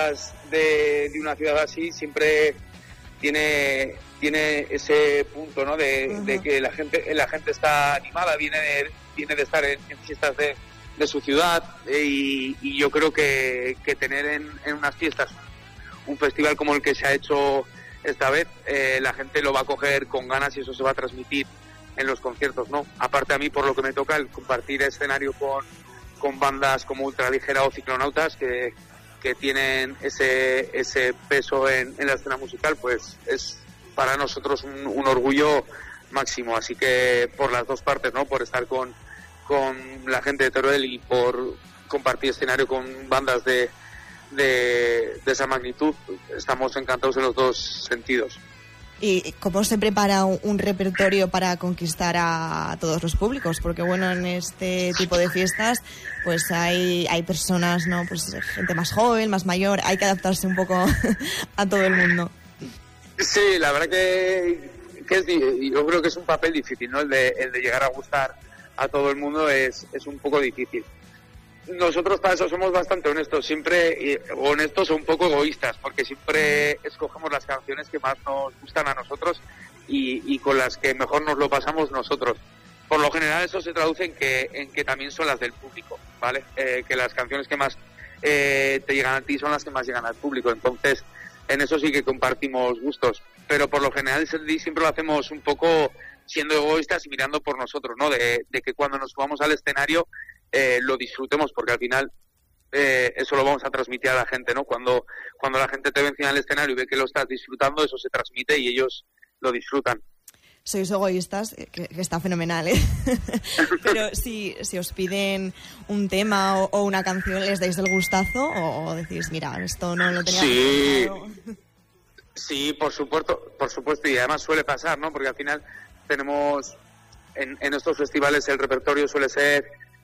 fiestas de una ciudad así siempre tiene ese punto, ¿no? De que la gente está animada, viene de estar en fiestas de su ciudad, y yo creo que tener en unas fiestas un festival como el que se ha hecho esta vez, la gente lo va a coger con ganas y eso se va a transmitir en los conciertos, ¿no? Aparte, a mí, por lo que me toca, el compartir escenario con bandas como Ultraligera o Ciclonautas que tienen ese peso en la escena musical, pues es para nosotros un orgullo máximo. Así que por las dos partes, ¿no? Por estar con la gente de Teruel y por compartir escenario con bandas de esa magnitud, estamos encantados en los dos sentidos. ¿Y cómo se prepara un repertorio para conquistar a todos los públicos? Porque bueno, en este tipo de fiestas pues hay personas, ¿no? Pues gente más joven, más mayor, hay que adaptarse un poco a todo el mundo. Sí, la verdad que yo creo que es un papel difícil, ¿no? El de llegar a gustar a todo el mundo es un poco difícil. Nosotros para eso somos bastante honestos, siempre honestos o un poco egoístas, porque siempre escogemos las canciones que más nos gustan a nosotros y con las que mejor nos lo pasamos nosotros. Por lo general eso se traduce en que también son las del público, ¿vale? Que las canciones que más te llegan a ti son las que más llegan al público. Entonces, en eso sí que compartimos gustos, pero por lo general siempre lo hacemos un poco siendo egoístas y mirando por nosotros, ¿no? De que cuando nos subamos al escenario lo disfrutemos, porque al final eso lo vamos a transmitir a la gente, ¿no? Cuando la gente te ve encima del escenario y ve que lo estás disfrutando, eso se transmite y ellos lo disfrutan. Sois egoístas, que está fenomenal, ¿eh? Pero si os piden un tema o una canción, ¿les dais el gustazo o decís, mira, esto no lo tenía pensado? Sí, por supuesto, y además suele pasar, ¿no? Porque al final tenemos en estos festivales el repertorio suele ser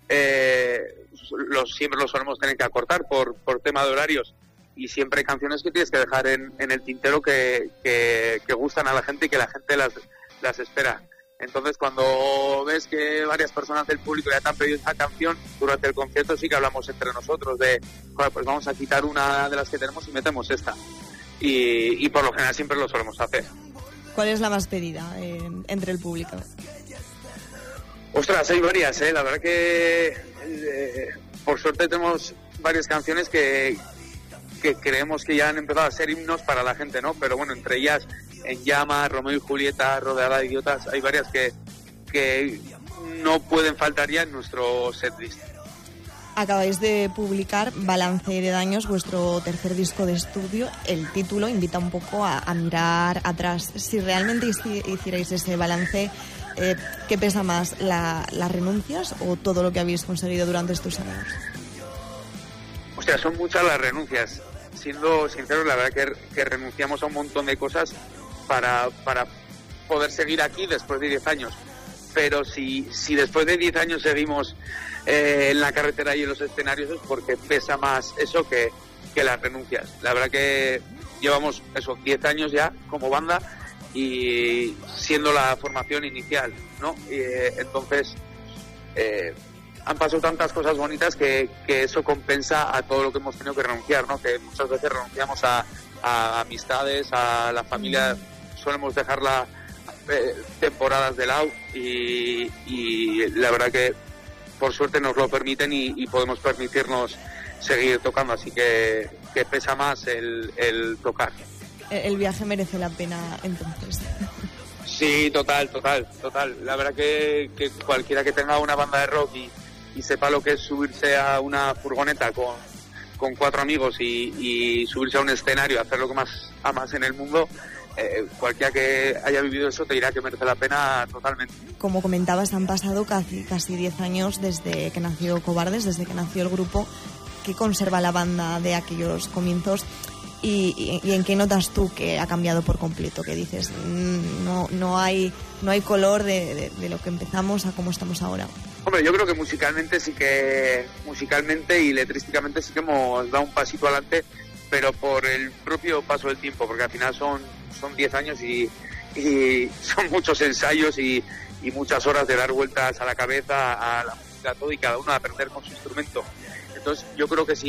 siempre lo solemos tener que acortar por tema de horarios, y siempre hay canciones que tienes que dejar en el tintero que gustan a la gente y que la gente las espera. Entonces, cuando ves que varias personas del público ya te han pedido esa canción durante el concierto, sí que hablamos entre nosotros de, pues vamos a quitar una de las que tenemos y metemos esta. Y por lo general siempre lo solemos hacer. ¿Cuál es la más pedida entre el público? Ostras, hay varias, ¿eh? La verdad que por suerte tenemos varias canciones que creemos que ya han empezado a ser himnos para la gente, ¿no? Pero bueno, entre ellas En Llamas, Romeo y Julieta, Rodeada de Idiotas, hay varias que no pueden faltar ya en nuestro setlist. Acabáis de publicar Balance de Daños, vuestro tercer disco de estudio. El título invita un poco a mirar atrás. Si realmente hicierais ese balance, ¿qué pesa más, las renuncias o todo lo que habéis conseguido durante estos años? Hostia, son muchas las renuncias. Siendo sinceros, la verdad que renunciamos a un montón de cosas para poder seguir aquí después de 10 años. Pero si después de 10 años seguimos en la carretera y en los escenarios, es porque pesa más eso que las renuncias. La verdad que llevamos 10 años ya como banda y siendo la formación inicial, ¿no? Entonces han pasado tantas cosas bonitas que eso compensa a todo lo que hemos tenido que renunciar, ¿no? Que muchas veces renunciamos a amistades, a la familia, solemos dejarla temporadas de lado y la verdad que por suerte nos lo permiten y podemos permitirnos seguir tocando, así que pesa más el tocar. El viaje merece la pena entonces. Sí, total. La verdad que cualquiera que tenga una banda de rock y sepa lo que es subirse a una furgoneta con 4 amigos y subirse a un escenario, hacer lo que más amas en el mundo, cualquiera que haya vivido eso te dirá que merece la pena totalmente. Como comentabas, han pasado casi 10 años desde que nació Cobardes, desde que nació el grupo. ¿Qué conserva la banda de aquellos comienzos? ¿Y en qué notas tú que ha cambiado por completo? Que dices, no hay color de lo que empezamos a cómo estamos ahora. Hombre, yo creo que musicalmente y letrísticamente sí que hemos dado un pasito adelante, pero por el propio paso del tiempo, porque al final son 10 años y son muchos ensayos y muchas horas de dar vueltas a la cabeza, a la música, todo, y cada uno a aprender con su instrumento. Entonces yo creo que sí.